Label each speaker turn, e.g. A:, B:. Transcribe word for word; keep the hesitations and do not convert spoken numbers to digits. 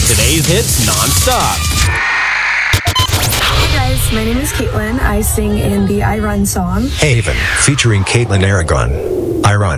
A: today's hits nonstop.
B: Hey guys, my name is Caitlin. I sing in the I Run song.
C: Haven, featuring Caitlin Aragon. I Run.